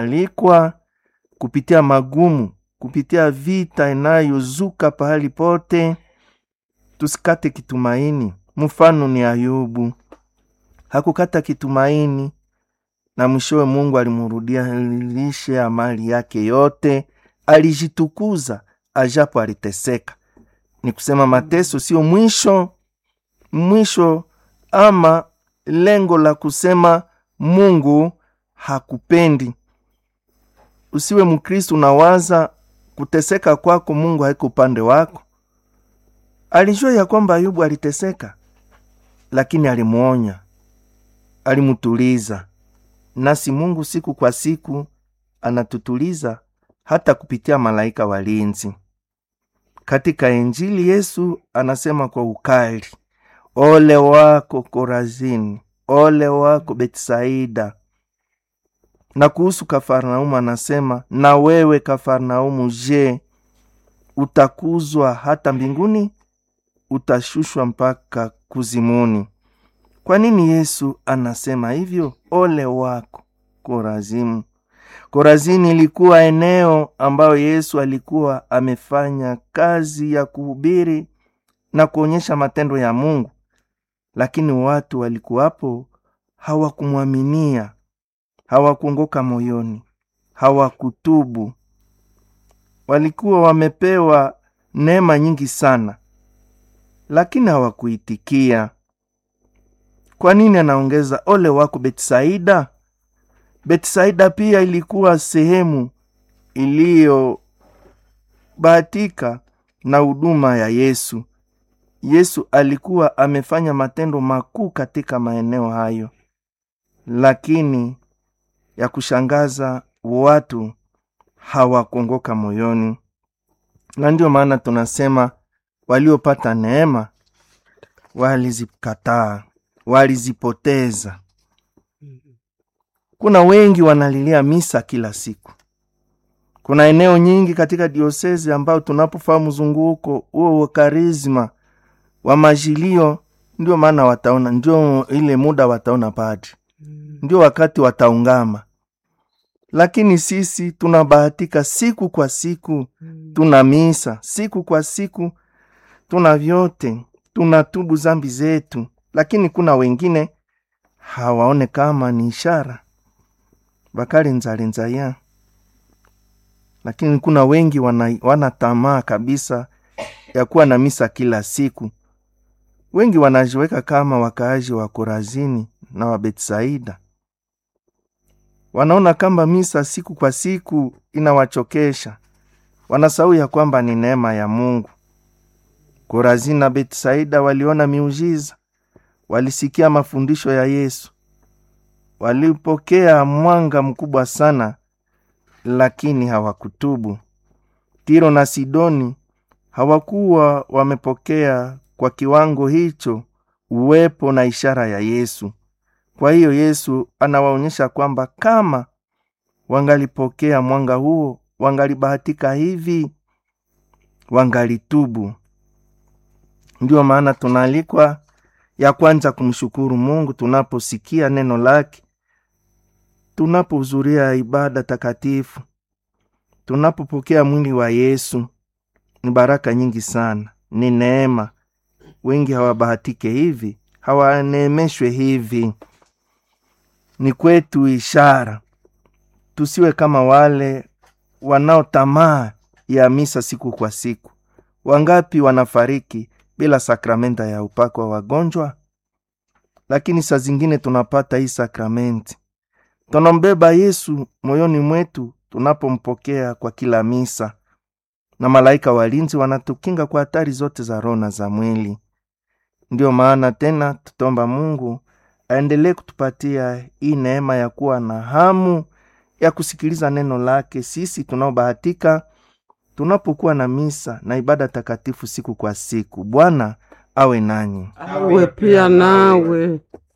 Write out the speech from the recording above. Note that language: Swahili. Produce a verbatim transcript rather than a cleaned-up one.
alikwa kupitia magumu, kupitia vita inayozuka pahali pote, tusikate kitumaini. Mfano ni Ayubu. Hakukata kitumaini na mwishowe Mungu alimrudia mali yake yote. Alijitukuza ajapo aliteseka. Ni kusema mateso sio mwisho, mwisho ama lengo la kusema Mungu hakupendi. Usiwe Mkristo unawaza kuteseka kwako Mungu haiko upande wako. Alijua ya kwamba Ayubu aliteseka, lakini alimuonya, alimutuliza. Nasi Mungu siku kwa siku anatutuliza hata kupitia malaika walinzi. Katika Injili Yesu anasema kwa ukali, ole wako Korazini, ole wako Betsaida. Na kuhusu Kafarnaumu anasema, na wewe Kafarnaumu, je, utakuzwa hata mbinguni? Utashushwa mpaka kuzimuni. Kwa nini Yesu anasema hivyo? Ole wako Korazini. Korazini ilikuwa eneo ambayo Yesu alikuwa amefanya kazi ya kuhubiri na kuonyesha matendo ya Mungu. Lakini watu walikuwapo hawakumwaminia, hawakuongoka moyoni, hawakutubu. Walikuwa wamepewa neema nyingi sana, lakini hawakuitikia. Kwa nini anaongeza ole wako Betsaida? Betsaida pia ilikuwa sehemu iliyo bahatika na huduma ya Yesu. Yesu alikuwa amefanya matendo makuu katika maeneo hayo, lakini ya kushangaza watu hawakuongoka moyoni. Na ndio maana tunasema waliopata neema walizikataa, walizipoteza. Kuna wengi wanalilia misa kila siku. Kuna eneo nyingi katika diosezi ambao tunapofahamu mzunguko huo wa karisma wa majilio, ndio maana wataona, ndio ile muda wataona padri, ndio wakati wataungama. Lakini sisi tunabahatika siku kwa siku, tuna misa siku kwa siku, tuna vyote, tunatubu zambi zetu. Lakini kuna wengine hawaone kama ni ishara, bakali nzalenza ya. Lakini kuna wengi wana, wana tamaa kabisa ya kuwa na misa kila siku. Wengi wanajiweka kama wakaaji wa Korazini na wa Betsaida. Wanaona kama misa siku kwa siku inawachokesha. Wanasahau ya kwamba ni neema ya Mungu. Korazini na Betsaida waliona miujiza, walisikia mafundisho ya Yesu, walipokea mwanga mkubwa sana, lakini hawakutubu. Tiro na Sidoni hawakuwa wamepokea kwa kiwango hicho uwepo na ishara ya Yesu. Kwa hiyo Yesu anawaonyesha kwamba kama wangalipokea mwanga huo, wangalibahatika hivi, wangalitubu. Ndio maana tunaalikwa ya kwanza kumshukuru Mungu tunaposikia neno lake, tunapohudhuria ibada takatifu, tunapopokea mwili wa Yesu. Ni baraka nyingi sana, ni neema. Wengi hawabahatike hivi, hawaneemeshwe hivi. Ni kwetu ishara. Tusiwe kama wale wanaotamaa ya misa siku kwa siku. Wangapi wanafariki bila sakramenta ya upako wa wagonjwa? Lakini saa zingine tunapata hii sakramenti. Tunambeba Yesu moyoni mwetu tunapompokea kwa kila misa. Na malaika walinzi wanatukinga kwa hatari zote za roho na za mwili. Ndio maana tena tutomba Mungu aendelee kutupatia hii neema ya kuwa na hamu ya kusikiliza neno lake. Sisi tunaobahatika tunapokuwa na misa na ibada takatifu siku kwa siku. Bwana awe nanyi, awe pia nawe.